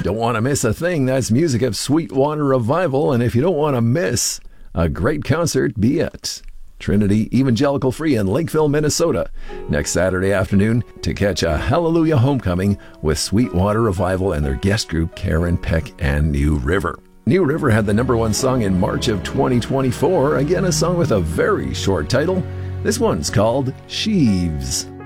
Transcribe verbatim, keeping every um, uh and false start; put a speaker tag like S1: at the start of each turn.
S1: don't want to miss a thing, that's music of Sweetwater Revival. And if you don't want to miss a great concert, be at Trinity Evangelical Free in Lakeville, Minnesota, next Saturday afternoon to catch a Hallelujah Homecoming with Sweetwater Revival and their guest group Karen Peck and New River. New River had the number one song in March of twenty twenty-four. Again, a song with a very short title. This one's called Sheaves.